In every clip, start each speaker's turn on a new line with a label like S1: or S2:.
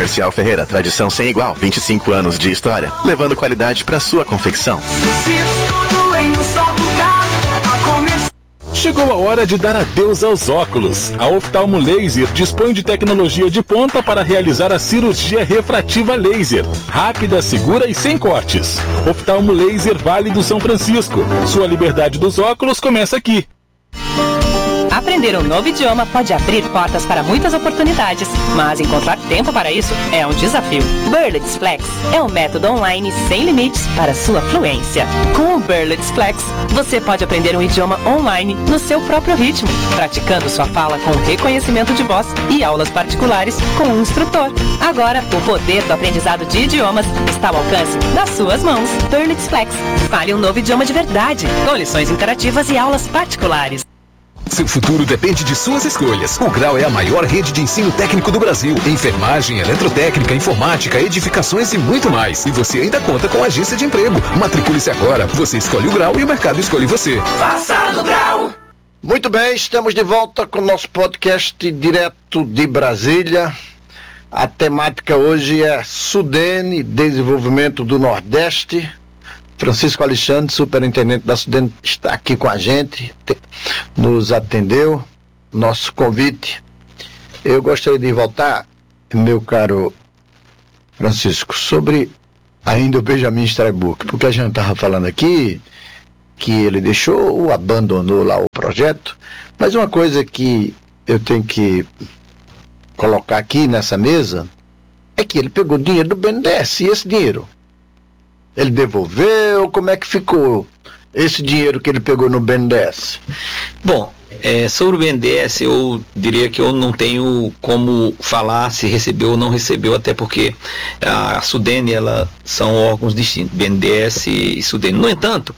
S1: Comercial Ferreira, tradição sem igual, 25 anos de história, levando qualidade para sua confecção.
S2: Chegou a hora de dar adeus aos óculos. A Oftalmo Laser dispõe de tecnologia de ponta para realizar a cirurgia refrativa laser. Rápida, segura e sem cortes. Oftalmo Laser Vale do São Francisco. Sua liberdade dos óculos começa aqui.
S3: Aprender um novo idioma pode abrir portas para muitas oportunidades, mas encontrar tempo para isso é um desafio. Berlitz Flex é um método online sem limites para sua fluência. Com o Berlitz Flex, você pode aprender um idioma online no seu próprio ritmo, praticando sua fala com reconhecimento de voz e aulas particulares com um instrutor. Agora, o poder do aprendizado de idiomas está ao alcance das suas mãos. Berlitz Flex. Fale um novo idioma de verdade, com lições interativas e aulas particulares.
S4: Seu futuro depende de suas escolhas. O Grau é a maior rede de ensino técnico do Brasil. Enfermagem, eletrotécnica, informática, edificações e muito mais. E você ainda conta com agência de emprego. Matricule-se agora. Você escolhe o Grau e o mercado escolhe você.
S5: Faça no Grau! Muito bem, estamos de volta com o nosso podcast direto de Brasília. A temática hoje é Sudene, Desenvolvimento do Nordeste. Francisco Alexandre, superintendente da Sudene, está aqui com a gente, nos atendeu, nosso convite. Eu gostaria de voltar, meu caro Francisco, sobre ainda o Benjamin Streibuck, porque a gente estava falando aqui que ele deixou ou abandonou lá o projeto, mas uma coisa que eu tenho que colocar aqui nessa mesa é que ele pegou dinheiro do BNDES, e esse dinheiro ele devolveu? Como é que ficou esse dinheiro que ele pegou no BNDES?
S6: Bom, sobre o BNDES eu diria que eu não tenho como falar se recebeu ou não recebeu, até porque a Sudene, são órgãos distintos, BNDES e Sudene. No entanto,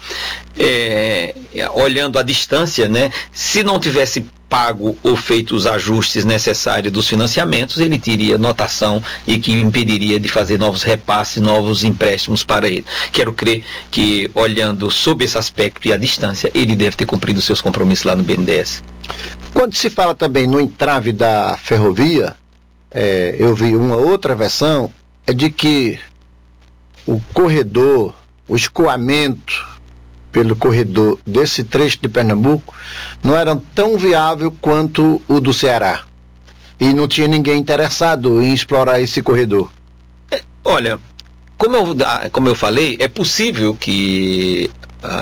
S6: olhando à distância, né, se não tivesse pago ou feito os ajustes necessários dos financiamentos, ele teria notação e que impediria de fazer novos repasses, novos empréstimos para ele. Quero crer que, olhando sob esse aspecto e à distância, ele deve ter cumprido seus compromissos lá no BNDES.
S5: Quando se fala também no entrave da ferrovia, eu vi uma outra versão, é de que o corredor, o escoamento pelo corredor desse trecho de Pernambuco não era tão viável quanto o do Ceará. E não tinha ninguém interessado em explorar esse corredor.
S6: Olha, como eu falei, é possível que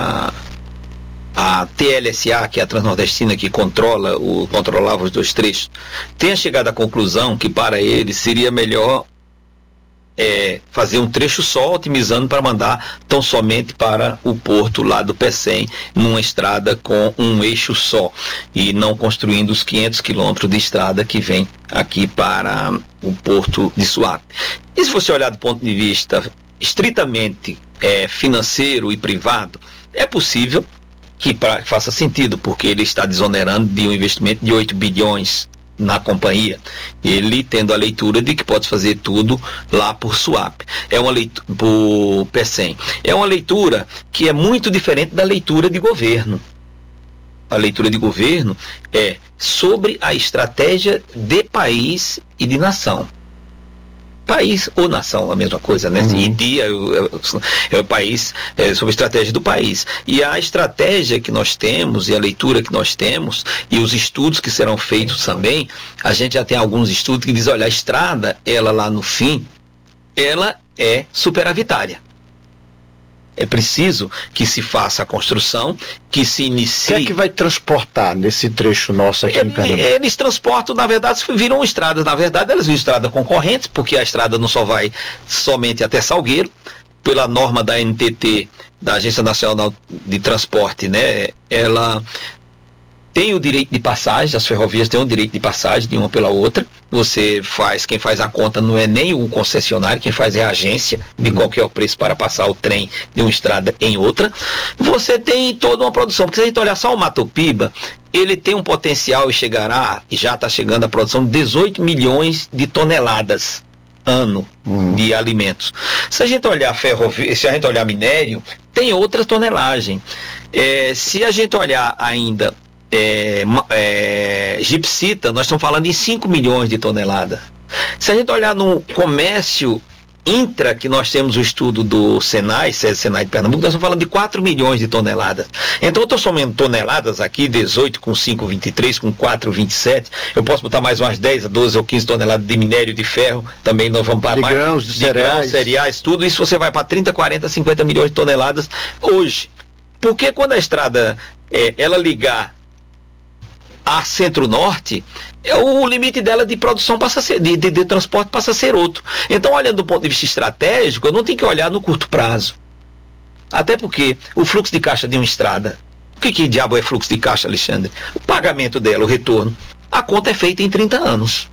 S6: a TLSA, que é a Transnordestina, que controlava os dois trechos, tenha chegado à conclusão que para ele seria melhor fazer um trecho só, otimizando para mandar tão somente para o porto lá do Pecém, numa estrada com um eixo só, e não construindo os 500 quilômetros de estrada que vem aqui para o porto de Suape. E se você olhar do ponto de vista estritamente financeiro e privado, é possível que faça sentido, porque ele está desonerando de um investimento de 8 bilhões na companhia, ele tendo a leitura de que pode fazer tudo lá por Suape, por Pecém. É uma leitura que é muito diferente da leitura de governo. A leitura de governo é sobre a estratégia de país e de nação. País ou nação, a mesma coisa, né? E dia é o país, sobre a estratégia do país. E a estratégia que nós temos, e a leitura que nós temos, e os estudos que serão feitos também, a gente já tem alguns estudos que dizem, olha, a estrada, ela lá no fim, ela é superavitária. É preciso que se faça a construção, que se inicie...
S5: O que é que vai transportar nesse trecho nosso aqui em Pernambuco?
S6: Eles transportam, na verdade, viram estradas. Na verdade, elas viram estradas concorrentes, porque a estrada não só vai somente até Salgueiro, pela norma da NTT, da Agência Nacional de Transporte, né? Ela tem o direito de passagem, as ferrovias têm o direito de passagem de uma pela outra. Quem faz a conta não é nem o concessionário, quem faz é a agência de qual que é o preço para passar o trem de uma estrada em outra. Você tem toda uma produção, porque se a gente olhar só o Mato Piba, ele tem um potencial e chegará, e já está chegando a produção de 18 milhões de toneladas ano de alimentos. Se a gente olhar ferrovia, se a gente olhar minério, tem outra tonelagem. Se a gente olhar ainda gipsita, nós estamos falando em 5 milhões de toneladas. Se a gente olhar no comércio intra, que nós temos o estudo do Senai, Senai de Pernambuco, nós estamos falando de 4 milhões de toneladas. Então eu estou somando toneladas aqui, 18 com 5, 23, com 4, 27. Eu posso botar mais umas 10 a 12 ou 15 toneladas de minério de ferro, também nós vamos para mais.
S5: Grãos, de cereais.
S6: Cereais, tudo isso você vai para 30, 40, 50 milhões de toneladas hoje. Porque quando a estrada, ela ligar a Centro-Norte, o limite dela de produção passa a ser, de transporte passa a ser outro. Então, olhando do ponto de vista estratégico, eu não tenho que olhar no curto prazo. Até porque o fluxo de caixa de uma estrada, o que diabo é fluxo de caixa, Alexandre? O pagamento dela, o retorno, a conta é feita em 30 anos.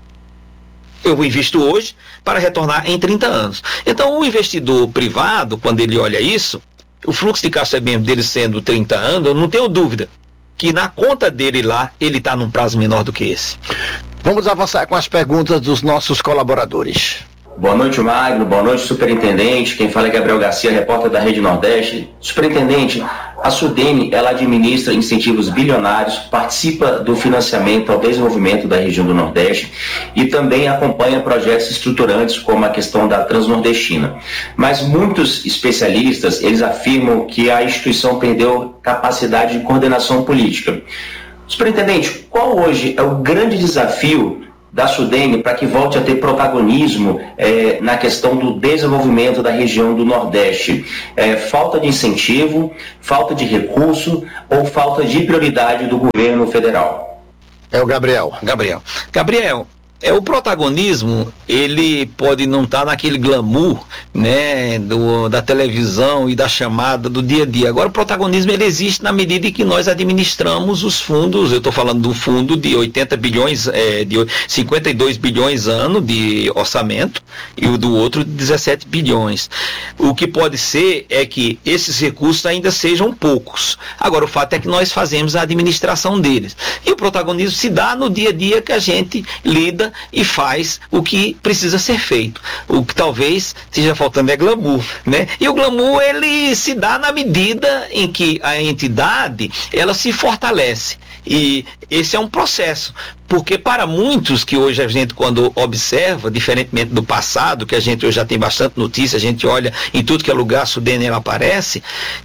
S6: Eu invisto hoje para retornar em 30 anos. Então, o investidor privado, quando ele olha isso, o fluxo de caixa dele sendo 30 anos, eu não tenho dúvida que na conta dele lá, ele está num prazo menor do que esse.
S5: Vamos avançar com as perguntas dos nossos colaboradores.
S7: Boa noite, Magno. Boa noite, superintendente. Quem fala é Gabriel Garcia, repórter da Rede Nordeste. Superintendente, a Sudene, ela administra incentivos bilionários, participa do financiamento ao desenvolvimento da região do Nordeste e também acompanha projetos estruturantes como a questão da Transnordestina. Mas muitos especialistas, eles afirmam que a instituição perdeu capacidade de coordenação política. Superintendente, qual hoje é o grande desafio da Sudene para que volte a ter protagonismo na questão do desenvolvimento da região do Nordeste? Falta de incentivo, falta de recurso ou falta de prioridade do governo federal?
S5: É o Gabriel.
S6: Gabriel, o protagonismo, ele pode não estar naquele glamour, né, da televisão e da chamada do dia a dia. Agora, o protagonismo, ele existe na medida em que nós administramos os fundos. Eu estou falando do fundo de 80 bilhões, de 52 bilhões ano de orçamento e o do outro de 17 bilhões. O que pode ser é que esses recursos ainda sejam poucos. Agora, o fato é que nós fazemos a administração deles. E o protagonismo se dá no dia a dia que a gente lida e faz o que precisa ser feito. O que talvez esteja faltando é glamour, né? E o glamour, ele se dá na medida em que a entidade, ela se fortalece. E esse é um processo, porque para muitos que hoje a gente, quando observa, diferentemente do passado, que a gente hoje já tem bastante notícia, a gente olha em tudo que é lugar, a Sudene ela aparece,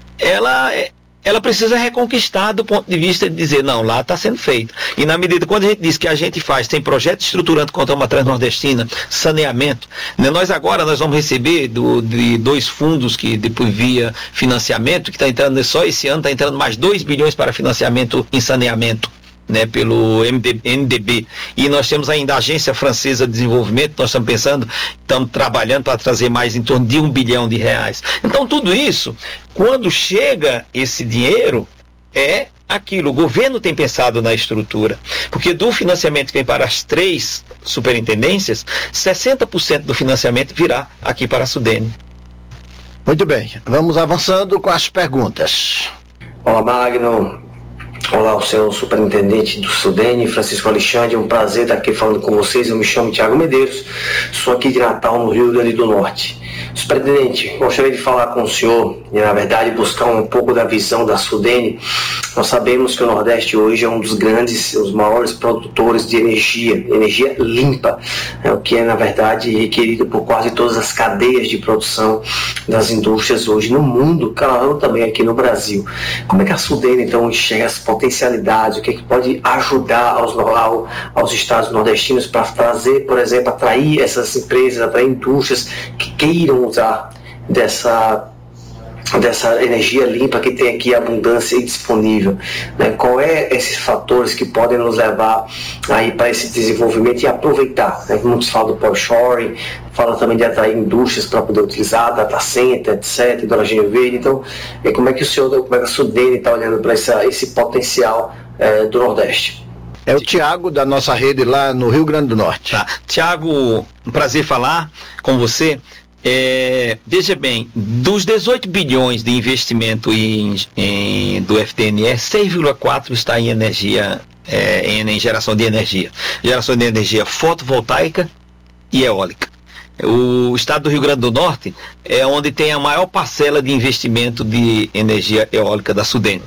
S6: ela precisa reconquistar do ponto de vista de dizer, não, lá está sendo feito. E na medida, quando a gente diz que a gente faz, tem projeto estruturante contra uma Transnordestina, saneamento, né? Nós vamos receber de 2 fundos que depois via financiamento, que está entrando só esse ano, está entrando mais 2 bilhões para financiamento em saneamento, né, pelo NDB, e nós temos ainda a Agência Francesa de Desenvolvimento, nós estamos trabalhando para trazer mais em torno de R$1 bilhão. Então tudo isso, quando chega esse dinheiro, é aquilo, o governo tem pensado na estrutura, porque do financiamento que vem para as 3 superintendências, 60% do financiamento virá aqui para a Sudene.
S5: Muito bem, vamos avançando com as perguntas.
S8: Olá, Magno. Olá, o seu superintendente do Sudene, Francisco Alexandre, é um prazer estar aqui falando com vocês. Eu me chamo Thiago Medeiros, sou aqui de Natal, no Rio Grande do Norte. Superintendente, gostaria de falar com o senhor e, na verdade, buscar um pouco da visão da Sudene. Nós sabemos que o Nordeste hoje é um dos grandes, os maiores produtores de energia limpa, o que é, na verdade, requerido por quase todas as cadeias de produção das indústrias hoje no mundo, claro, também aqui no Brasil. Como é que a Sudene, então, enxerga as potencialidades, o que é que pode ajudar aos estados nordestinos para trazer, por exemplo, atrair essas empresas, atrair indústrias que queiram usar dessa energia limpa que tem aqui abundância e disponível, né? Qual é esses fatores que podem nos levar aí para esse desenvolvimento e aproveitar, né? Muitos falam do power-shoring, falam também de atrair indústrias para poder utilizar data center, etc, hidrogênio verde. Então, como é que a Sudene está olhando para esse potencial do Nordeste?
S5: É o Thiago da nossa rede lá no Rio Grande do Norte.
S6: Tá. Thiago, um prazer falar com você. Veja bem, dos 18 bilhões de investimento do FDNE, 6,4 está em energia, em geração de energia fotovoltaica e eólica. O estado do Rio Grande do Norte é onde tem a maior parcela de investimento de energia eólica da Sudene.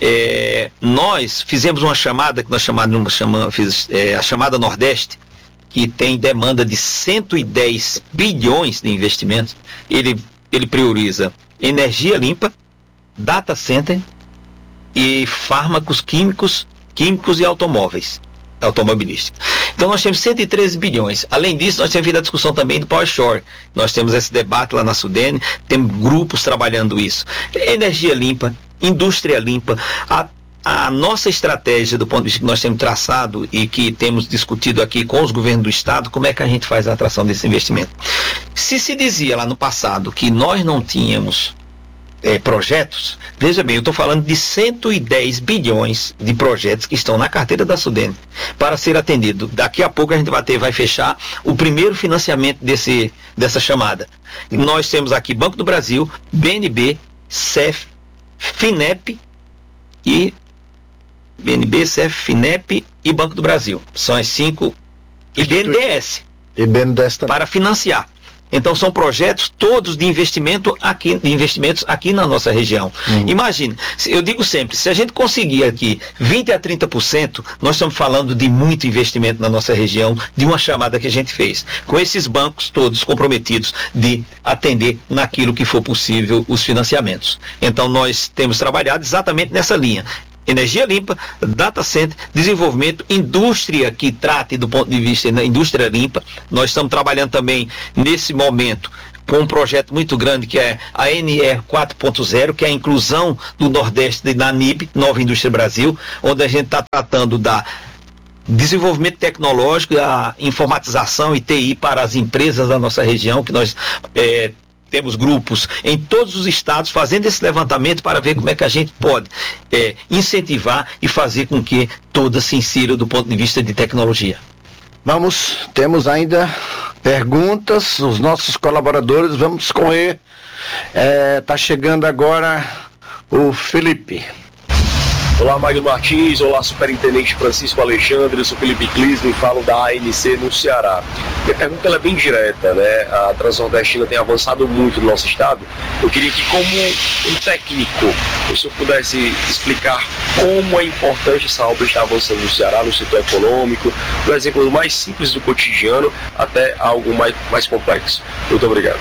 S6: Nós fizemos uma chamada que nós chamamos a chamada Nordeste, que tem demanda de 110 bilhões de investimentos, ele prioriza energia limpa, data center e fármacos químicos e automóveis, automobilísticos. Então nós temos 113 bilhões. Além disso, nós temos vindo a discussão também do Power Shore. Nós temos esse debate lá na Sudene, temos grupos trabalhando isso. Energia limpa, indústria limpa, a nossa estratégia do ponto de vista que nós temos traçado e que temos discutido aqui com os governos do Estado, como é que a gente faz a atração desse investimento. Se dizia lá no passado que nós não tínhamos projetos, veja bem, eu estou falando de 110 bilhões de projetos que estão na carteira da Sudene para ser atendido. Daqui a pouco a gente vai fechar o primeiro financiamento dessa chamada. Nós temos aqui Banco do Brasil, BNB, CEF, FINEP e BNB, CEF, FINEP e Banco do Brasil. São as 5 e BNDES para financiar. Então são projetos todos de investimentos aqui na nossa região. Imagine, eu digo sempre, se a gente conseguir aqui 20 a 30%, nós estamos falando de muito investimento na nossa região, de uma chamada que a gente fez, com esses bancos todos comprometidos de atender naquilo que for possível os financiamentos. Então nós temos trabalhado exatamente nessa linha. Energia limpa, data center, desenvolvimento, indústria que trate do ponto de vista da indústria limpa. Nós estamos trabalhando também nesse momento com um projeto muito grande que é a NR 4.0, que é a inclusão do Nordeste na NIB, Nova Indústria Brasil, onde a gente está tratando da desenvolvimento tecnológico, a informatização e TI para as empresas da nossa região, que nós temos grupos em todos os estados fazendo esse levantamento para ver como é que a gente pode incentivar e fazer com que todas se insiram do ponto de vista de tecnologia.
S5: Temos ainda perguntas, os nossos colaboradores, vamos com ele. Tá chegando agora o Felipe.
S9: Olá, Magno Martins, olá, Superintendente Francisco Alexandre, eu sou Felipe Clisman, falo da ANC no Ceará. Minha pergunta ela é bem direta, né? A Transnordestina tem avançado muito no nosso estado. Eu queria que, como um técnico, o senhor pudesse explicar como é importante essa obra estar avançando no Ceará, no setor econômico, do exemplo mais simples do cotidiano até algo mais complexo. Muito obrigado.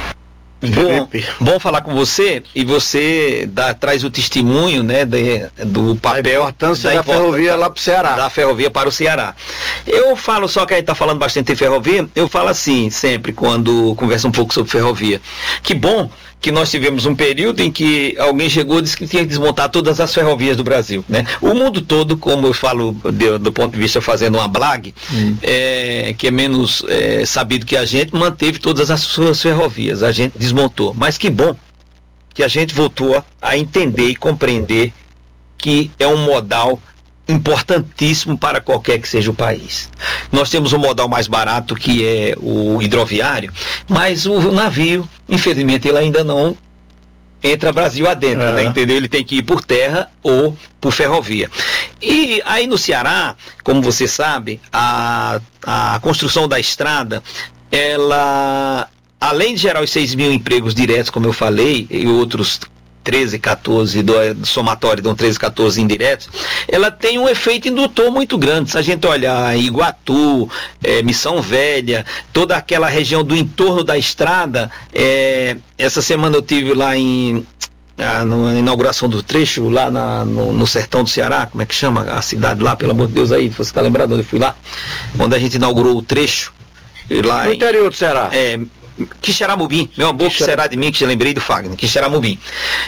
S6: Bom falar com você, e você traz o testemunho, né, do papel da ferrovia lá para o Ceará. Da ferrovia para o Ceará. Eu falo, só que a gente está falando bastante de ferrovia, eu falo assim sempre quando converso um pouco sobre ferrovia. Que bom que nós tivemos um período em que alguém chegou e disse que tinha que desmontar todas as ferrovias do Brasil, né? O mundo todo, como eu falo do ponto de vista fazendo uma blague, que é menos sabido que a gente, manteve todas as suas ferrovias, a gente desmontou. Mas que bom que a gente voltou a entender e compreender que é um modal importantíssimo para qualquer que seja o país. Nós temos um modal mais barato, que é o hidroviário, mas o navio, infelizmente, ele ainda não entra Brasil adentro, né? Entendeu? Ele tem que ir por terra ou por ferrovia. E aí no Ceará, como você sabe, a construção da estrada, ela, além de gerar os 6 mil empregos diretos, como eu falei, e outros 13, 14, do somatório de 13, 14 indiretos, ela tem um efeito indutor muito grande. Se a gente olhar Iguatu, Missão Velha, toda aquela região do entorno da estrada, essa semana eu tive lá na inauguração do trecho, lá no sertão do Ceará, como é que chama a cidade lá, pelo amor de Deus, aí, você está lembrado onde eu fui lá? Onde a gente inaugurou o trecho. Lá
S5: no interior do Ceará.
S6: Quixeramobim, meu amor, que será de mim, que já lembrei do Fagner, Quixeramobim.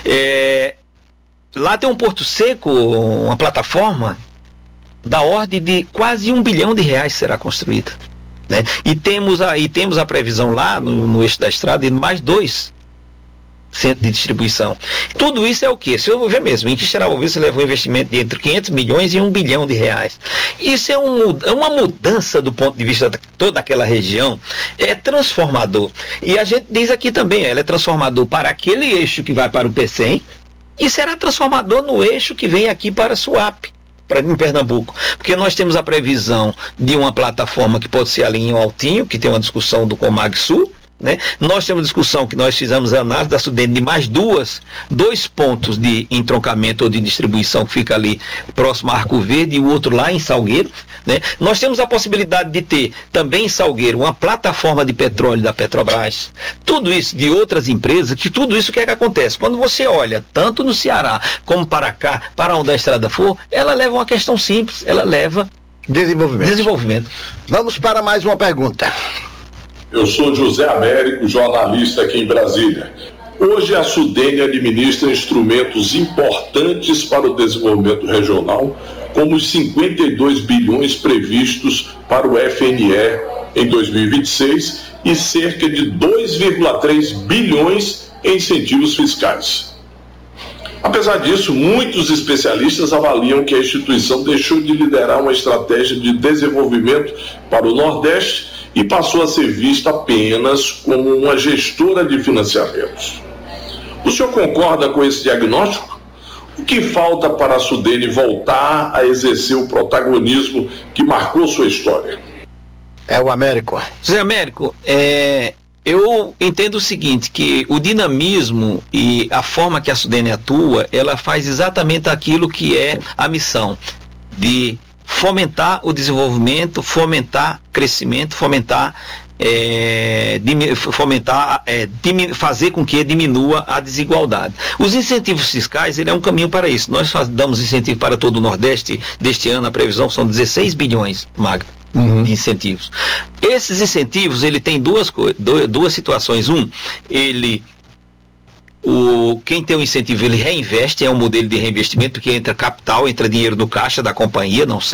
S6: Lá tem um porto seco, uma plataforma da ordem de quase R$1 bilhão será construída, né? E temos a previsão lá no eixo da estrada de mais 2 centros de distribuição. Tudo isso é o quê? Se eu ver mesmo, em Quixeramobim você levou um investimento de entre 500 milhões e R$1 bilhão. Isso é uma mudança do ponto de vista de toda aquela região, é transformador. E a gente diz aqui também, ela é transformador para aquele eixo que vai para o Pecém e será transformador no eixo que vem aqui para Suape, em Pernambuco, porque nós temos a previsão de uma plataforma que pode ser ali em Altinho, que tem uma discussão do Comag Sul, né? Nós temos discussão que nós fizemos a análise da Sudene de mais 2 pontos de entroncamento ou de distribuição que fica ali próximo a Arco Verde e o outro lá em Salgueiro, né? Nós temos a possibilidade de ter também em Salgueiro uma plataforma de petróleo da Petrobras, tudo isso de outras empresas, que tudo isso o que é que acontece? Quando você olha, tanto no Ceará como para cá, para onde a estrada for, ela leva uma questão simples, ela leva desenvolvimento.
S5: Vamos para mais uma pergunta.
S10: Eu sou José Américo, jornalista aqui em Brasília. Hoje a Sudene administra instrumentos importantes para o desenvolvimento regional, como os 52 bilhões previstos para o FNE em 2026 e cerca de 2,3 bilhões em incentivos fiscais. Apesar disso, muitos especialistas avaliam que a instituição deixou de liderar uma estratégia de desenvolvimento para o Nordeste e passou a ser vista apenas como uma gestora de financiamentos. O senhor concorda com esse diagnóstico? O que falta para a Sudene voltar a exercer o protagonismo que marcou sua história?
S5: É o Américo.
S6: José Américo, eu entendo o seguinte, que o dinamismo e a forma que a Sudene atua, ela faz exatamente aquilo que é a missão de fomentar o desenvolvimento, fomentar crescimento, fazer com que diminua a desigualdade. Os incentivos fiscais, ele é um caminho para isso. Nós damos incentivo para todo o Nordeste. Deste ano a previsão são 16 bilhões, Magno, de incentivos. Esses incentivos, ele tem duas situações. Quem tem o incentivo, ele reinveste, é um modelo de reinvestimento, porque entra capital, entra dinheiro no caixa da companhia, não sai.